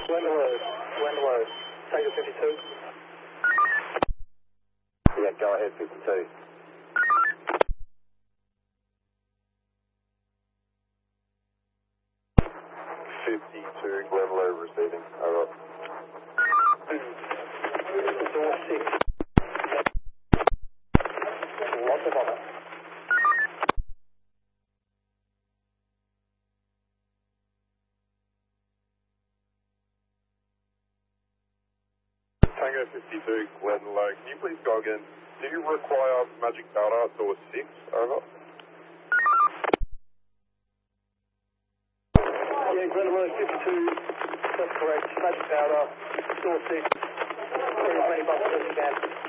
When the word. Tango 52. Yeah, go ahead, 52. Glenlow receiving. Over. Door 6. Lots of honor. Tango 52, Glenlow. Can you please go again? Do you require Magic Data door 6? Over. Yeah, Glenlow 52. That's correct. Magic powder. Door 6. Bring as many buses as you can.